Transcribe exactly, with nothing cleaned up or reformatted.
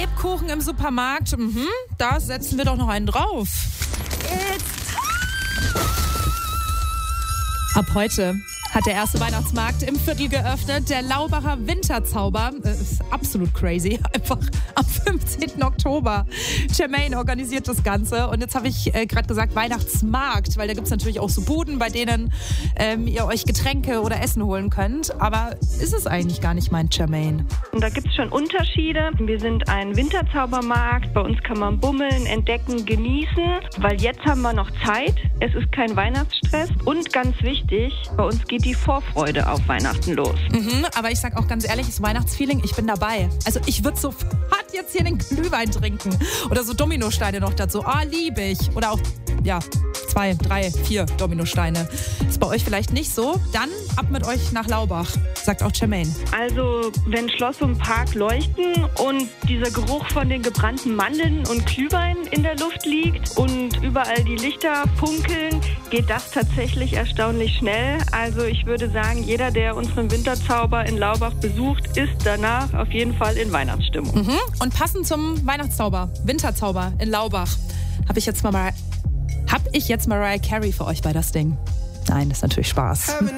Lebkuchen im Supermarkt. Mhm, da setzen wir doch noch einen drauf. Ab heute hat der erste Weihnachtsmarkt im Viertel geöffnet. Der Laubacher Winterzauber. Das ist absolut crazy. Einfach am fünfzehnten Oktober. Jermaine organisiert das Ganze. Und jetzt habe ich äh, gerade gesagt Weihnachtsmarkt, weil da gibt es natürlich auch so Buden, bei denen ähm, ihr euch Getränke oder Essen holen könnt. Aber ist es eigentlich gar nicht, meint Jermaine. Und da gibt es schon Unterschiede. Wir sind ein Winterzaubermarkt. Bei uns kann man bummeln, entdecken, genießen. Weil jetzt haben wir noch Zeit. Es ist kein Weihnachtsstress. Und ganz wichtig, bei uns geht die Vorfreude auf Weihnachten los. Mhm, aber ich sag auch ganz ehrlich, das Weihnachtsfeeling, ich bin dabei. Also ich würde sofort jetzt hier den Glühwein trinken. Oder so Dominosteine noch dazu. Ah, liebe ich. Oder auch, ja, zwei, drei, vier Dominosteine. Ist bei euch vielleicht nicht so? Dann ab mit euch nach Laubach, sagt auch Jermaine. Also, wenn Schloss und Park leuchten und dieser Geruch von den gebrannten Mandeln und Glühwein in der Luft liegt und überall die Lichter funkeln, geht das tatsächlich erstaunlich schnell. Also ich würde sagen, jeder, der unseren Winterzauber in Laubach besucht, ist danach auf jeden Fall in Weihnachtsstimmung. Mhm. Und passend zum Weihnachtszauber, Winterzauber in Laubach, habe ich jetzt mal Hab ich jetzt Mariah Carey für euch bei das Ding? Nein, das ist natürlich Spaß.